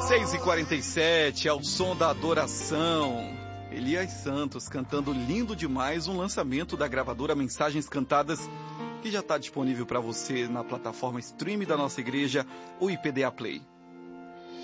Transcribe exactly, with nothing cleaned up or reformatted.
seis e quarenta e sete, ao som da adoração. Elias Santos cantando lindo demais, um lançamento da gravadora Mensagens Cantadas, que já está disponível para você na plataforma stream da nossa igreja, o I P D A Play.